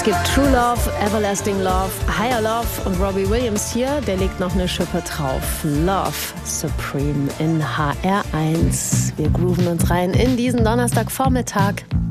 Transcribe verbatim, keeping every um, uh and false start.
gibt True Love, Everlasting Love, Higher Love und Robbie Williams hier, der legt noch eine Schippe drauf. Love Supreme in H R eins. Wir grooven uns rein in diesen Donnerstagvormittag.